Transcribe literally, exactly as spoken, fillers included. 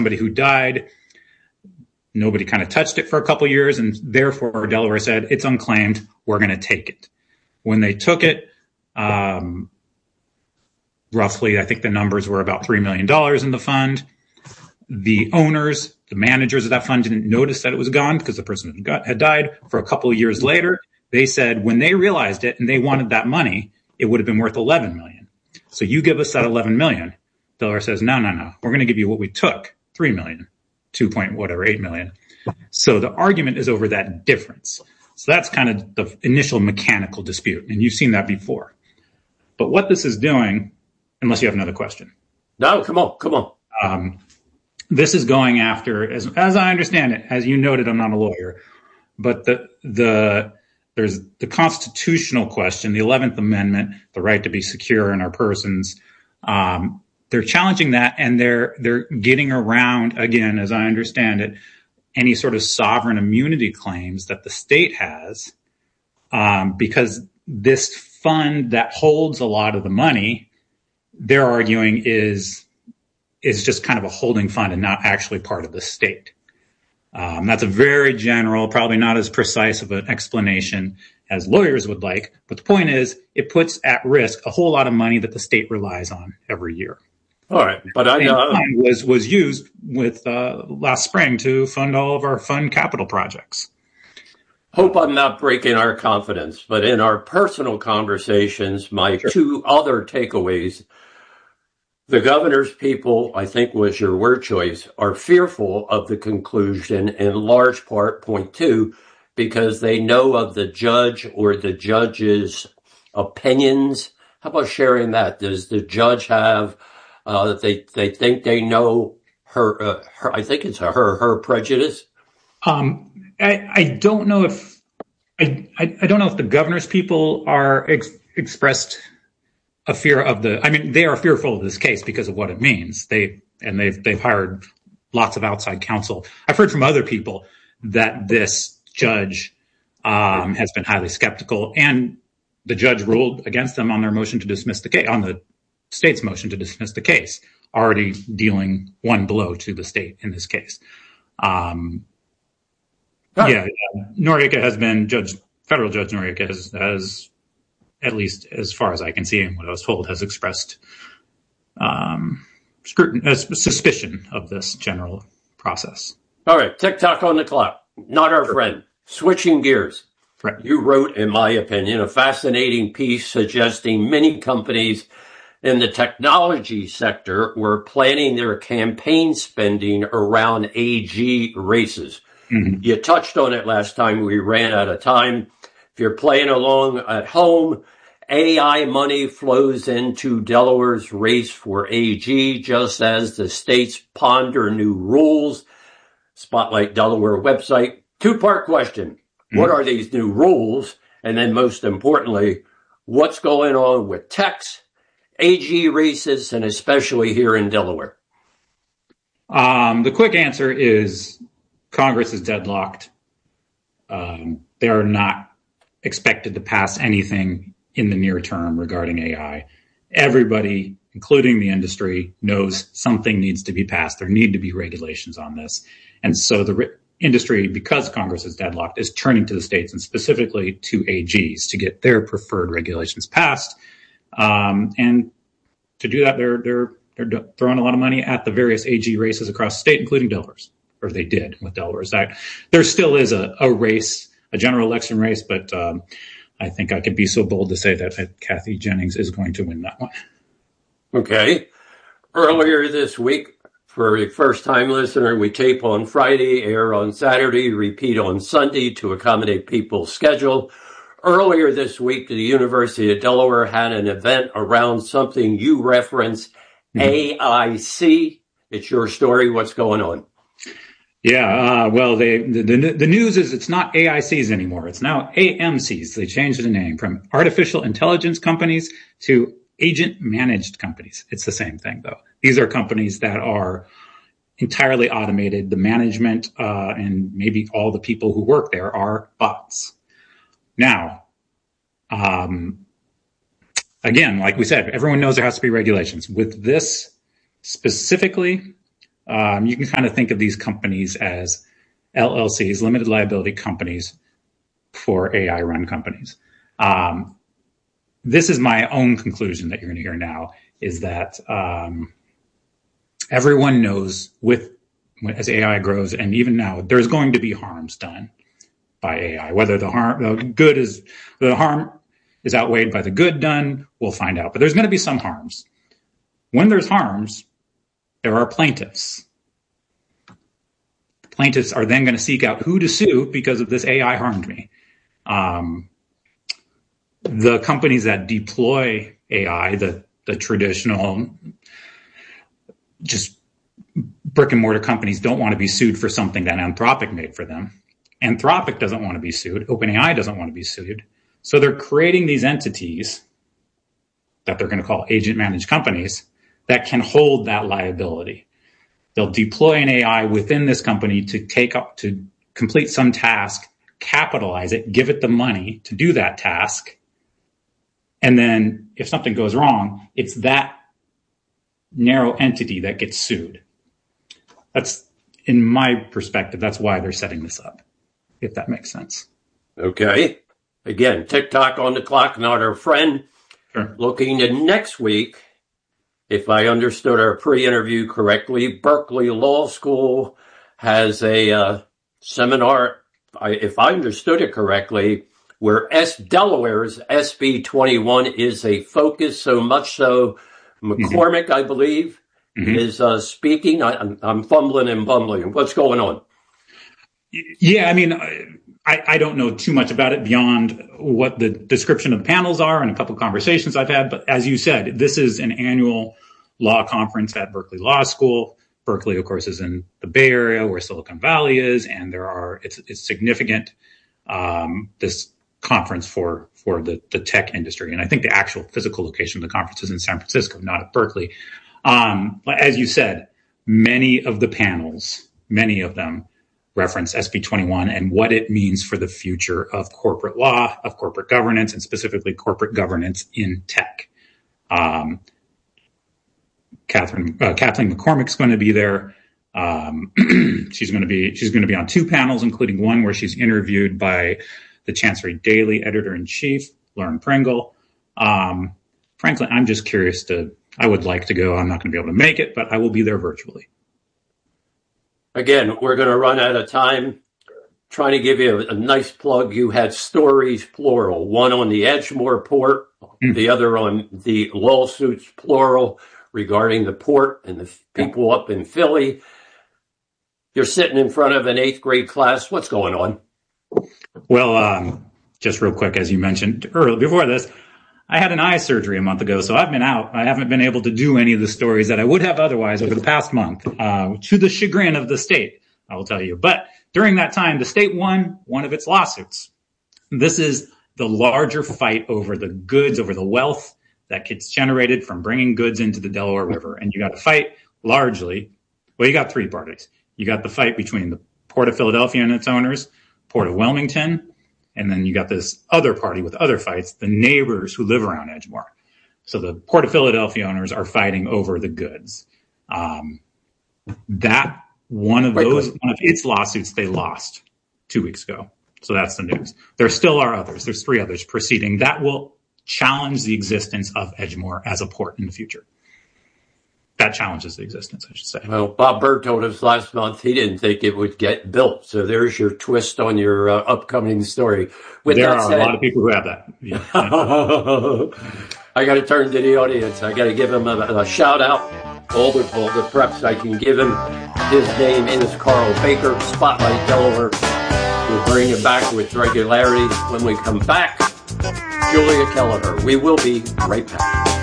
somebody who died. Nobody kind of touched it for a couple of years, and therefore Delaware said, it's unclaimed, we're going to take it. When they took it, um, roughly, I think the numbers were about three million dollars in the fund. The owners, the managers of that fund didn't notice that it was gone because the person had, got, had died. For a couple of years later, they said when they realized it and they wanted that money, it would have been worth eleven million dollars. So you give us that eleven million dollars. Delaware says, no, no, no, we're going to give you what we took, three million dollars, two point whatever, eight million dollars. So the argument is over that difference. So that's kind of the initial mechanical dispute, and you've seen that before. But what this is doing, unless you have another question. No, come on, come on. Um, this is going after, as as I understand it, as you noted, I'm not a lawyer, but the the there's the constitutional question, the eleventh Amendment, the right to be secure in our persons. Um, they're challenging that, and they're they're getting around, again, as I understand it, any sort of sovereign immunity claims that the state has, um, because this fund that holds a lot of the money, they're arguing is is just kind of a holding fund and not actually part of the state. Um, that's a very general, probably not as precise of an explanation as lawyers would like. But the point is, it puts at risk a whole lot of money that the state relies on every year. All right, but I know uh, was was used with uh, last spring to fund all of our fund capital projects. Hope I'm not breaking our confidence, but in our personal conversations, my sure. two other takeaways. The governor's people, I think was your word choice, are fearful of the conclusion in large part, point two, because they know of the judge or the judge's opinions. How about sharing that? Does the judge have, uh, they, they think they know her, uh, her, I think it's a her, her prejudice? Um, I, I don't know if, I, I, I don't know if the governor's people are ex- expressed a fear of the, I mean, they are fearful of this case because of what it means. They, and they've, they've hired lots of outside counsel. I've heard from other people that this judge, um, has been highly skeptical, and the judge ruled against them on their motion to dismiss the case, on the state's motion to dismiss the case, already dealing one blow to the state in this case. Um, huh. Yeah, Noriega has been judge, federal judge Noriega has, has, at least as far as I can see and what I was told, has expressed um, scrutin- uh, suspicion of this general process. All right, tick-tock on the clock. Not our sure. friend. Switching gears. Right. You wrote, in my opinion, a fascinating piece suggesting many companies in the technology sector were planning their campaign spending around A G races. Mm-hmm. You touched on it last time. We ran out of time. If you're playing along at home, A I money flows into Delaware's race for A G, just as the states ponder new rules. Spotlight Delaware website. Two-part question. Mm-hmm. What are these new rules? And then most importantly, what's going on with techs, A G races, and especially here in Delaware? Um, the quick answer is Congress is deadlocked. Um, they are not expected to pass anything in the near term regarding A I. Everybody, including the industry, knows something needs to be passed. There need to be regulations on this. And so the re- industry, because Congress is deadlocked, is turning to the states and specifically to A Gs to get their preferred regulations passed. Um, and to do that, they're, they're, they're throwing a lot of money at the various A G races across the state, including Delaware's, or they did with Delaware's. That there still is a, a race, a general election race, but um, I think I could be so bold to say that uh, Kathy Jennings is going to win that one. Okay. Earlier this week, for a first-time listener, we tape on Friday, air on Saturday, repeat on Sunday to accommodate people's schedule. Earlier this week, the University of Delaware had an event around something you referenced, mm-hmm. A I C. It's your story. What's going on? Yeah, uh, well, they, the, the the news is it's not A I Cs anymore. It's now A M Cs. They changed the name from artificial intelligence companies to agent managed companies. It's the same thing, though. These are companies that are entirely automated. The management uh, and maybe all the people who work there are bots. Now, um, again, like we said, everyone knows there has to be regulations. With this specifically, Um, you can kind of think of these companies as L L Cs, limited liability companies for A I run companies. Um, this is my own conclusion that you're going to hear now, is that um, everyone knows with as A I grows, and even now, there's going to be harms done by A I. Whether the harm, the good is the harm is outweighed by the good done, we'll find out. But there's going to be some harms. When there's harms, there are plaintiffs. Plaintiffs are then going to seek out who to sue because of this A I harmed me. Um, the companies that deploy A I, the the traditional, just brick and mortar companies, don't want to be sued for something that Anthropic made for them. Anthropic doesn't want to be sued. OpenAI doesn't want to be sued. So they're creating these entities that they're going to call agent managed companies that can hold that liability. They'll deploy an A I within this company to take up, to complete some task, capitalize it, give it the money to do that task. And then if something goes wrong, it's that narrow entity that gets sued. That's, in my perspective, that's why they're setting this up, if that makes sense. Okay. Again, TikTok on the clock, not our friend. Sure. Looking to next week, if I understood our pre-interview correctly, Berkeley Law School has a uh, seminar, I, if I understood it correctly, where S Delaware's S B twenty-one is a focus, so much so McCormick, mm-hmm. I believe, mm-hmm. is uh, speaking. I, I'm, I'm fumbling and bumbling. What's going on? Yeah, I mean, I, I don't know too much about it beyond what the description of the panels are and a couple of conversations I've had. But as you said, this is an annual law conference at Berkeley Law School. Berkeley, of course, is in the Bay Area where Silicon Valley is, and there are it's, it's significant. Um, this conference for for the, the tech industry. And I think the actual physical location of the conference is in San Francisco, not at Berkeley. Um, but as you said, many of the panels, many of them reference S B twenty-one and what it means for the future of corporate law, of corporate governance, and specifically corporate governance in tech. Um, Catherine, uh, Kathleen McCormick's going to be there. Um, she's going to be she's going to be on two panels, including one where she's interviewed by the Chancery Daily editor-in-chief, Lauren Pringle. Um, frankly, I'm just curious to, I would like to go. I'm not going to be able to make it, but I will be there virtually. Again, we're going to run out of time. Trying to give you a, a nice plug. You had stories, plural, one on the Edgemoor port, mm. the other on the lawsuits, plural, regarding the port and the people up in Philly. You're sitting in front of an eighth grade class. What's going on? Well, um, just real quick, as you mentioned earlier, before this, I had an eye surgery a month ago, so I've been out. I haven't been able to do any of the stories that I would have otherwise over the past month, uh, to the chagrin of the state, I will tell you. But during that time, the state won one of its lawsuits. This is the larger fight over the goods, over the wealth that gets generated from bringing goods into the Delaware River. And you got to fight largely, well, you got three parties. You got the fight between the Port of Philadelphia and its owners, Port of Wilmington, and then you got this other party with other fights, the neighbors who live around Edgemoor. So the Port of Philadelphia owners are fighting over the goods. Um, that one of those, one of its lawsuits, they lost two weeks ago. So that's the news. There still are others. There's three others proceeding that will challenge the existence of Edgemoor as a port in the future. That challenges the existence, I should say. Well, Bob Bird told us last month he didn't think it would get built. So there's your twist on your uh, upcoming story. With there that are said, a lot of people who have that. Yeah. I got to turn to the audience. I got to give him a, a shout out. All the, all the preps I can give him. His name is Carl Baker, Spotlight Delaware. We'll bring it back with regularity when we come back. Julia Kelleher. We will be right back.